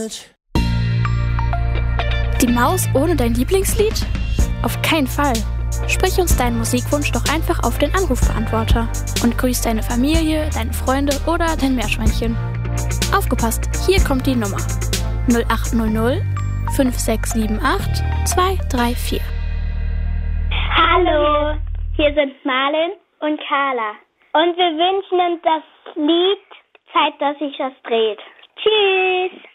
Die Maus ohne dein Lieblingslied? Auf keinen Fall. Sprich uns deinen Musikwunsch doch einfach auf den Anrufbeantworter und grüß deine Familie, deine Freunde oder dein Meerschweinchen. Aufgepasst, hier kommt die Nummer. 0800 5678 234. Hallo, hier sind Marlin und Carla. Und wir wünschen uns das Lied Zeit, dass sich was dreht. Tschüss!